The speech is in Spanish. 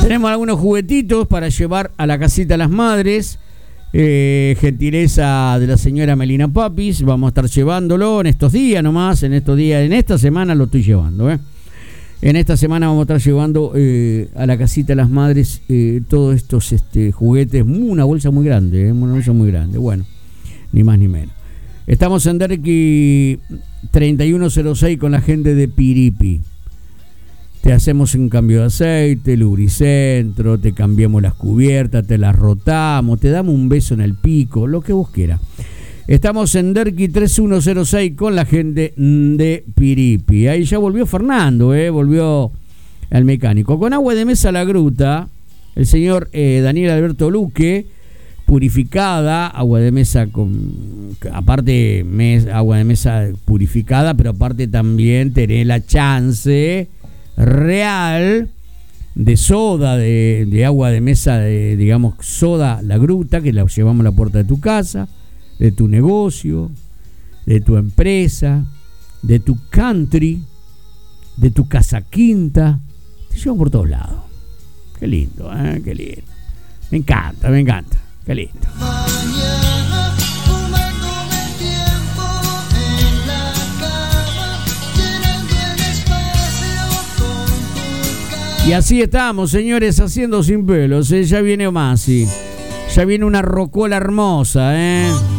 Tenemos algunos juguetitos para llevar a la casita de las madres. Gentileza de la señora Melina Papis. Vamos a estar llevándolo en estos días nomás. En esta semana lo estoy llevando. En esta semana vamos a estar llevando a la casita de las madres todos estos juguetes. Una bolsa muy grande. Una bolsa muy grande. Bueno, ni más ni menos. Estamos en Derqui 3106 con la gente de Piripi. Te hacemos un cambio de aceite, lubricentro, te cambiamos las cubiertas, te las rotamos, te damos un beso en el pico, lo que vos quieras. Estamos en Derqui 3106 con la gente de Piripi. Ahí ya volvió Fernando, volvió el mecánico. Con agua de mesa La Gruta, el señor Daniel Alberto Luque, purificada, agua de mesa aparte agua de mesa purificada, pero aparte también tenés la chance real de soda, de agua de mesa, digamos soda La Gruta, que la llevamos a la puerta de tu casa, de tu negocio, de tu empresa, de tu country, de tu casa quinta, te llevamos por todos lados. Qué lindo, qué lindo. Me encanta, qué lindo. Y así estamos, señores, haciendo sin pelos. Ya viene Masi. Ya viene una rocola hermosa,